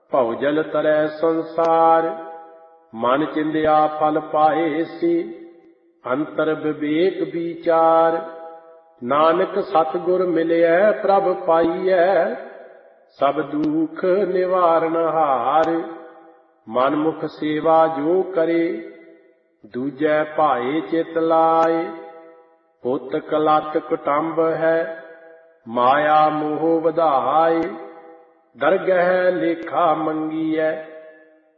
ਭਉਜਲ ਤਰੈ ਸੰਸਾਰ। ਮਨ ਚਿੰਦਿਆ ਫਲ ਪਾਏ ਸੀ, ਅੰਤਰ ਵਿਵੇਕ ਵਿਚਾਰ। ਨਾਨਕ ਸਤਿਗੁਰ ਮਿਲਿਐ ਪ੍ਰਭ ਪਾਈਐ, ਸਭ ਦੁਖ ਨਿਵਾਰਨ ਹਾਰ। ਮਨ ਮੁਖ ਸੇਵਾ ਜੋ ਕਰੇ, ਦੂਜੈ ਭਾਏ ਚਿਤ ਲਾਏ। ਪੁੱਤ ਕਲਤ ਕੁਟੰਬ ਹੈ, ਮਾਇਆ ਮੋਹ ਵਧਾਏ। ਦਰਗਹਿ ਲੇਖਾ ਮੰਗੀਐ,